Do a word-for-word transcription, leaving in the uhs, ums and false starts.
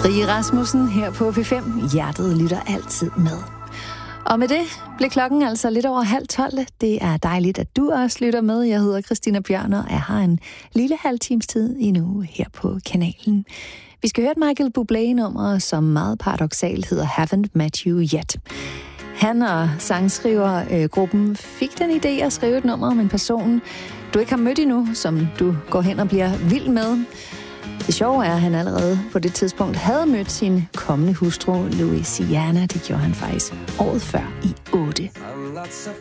Rie Rasmussen her på P fem. Hjertet lytter altid med. Og med det blev klokken altså lidt over halv tolv. Det er dejligt, at du også lytter med. Jeg hedder Christina Bjørn, og jeg har en lille halv times tid endnu her på kanalen. Vi skal høre et Michael Bublé-nummer, som meget paradoksalt hedder Haven't Met You Yet. Han og sangskrivergruppen fik den idé at skrive et nummer om en person, du ikke har mødt endnu, som du går hen og bliver vild med. Det sjove er, at han allerede på det tidspunkt havde mødt sin kommende hustru, Louisiana. Det gjorde han faktisk året før i otte. I'm not surprised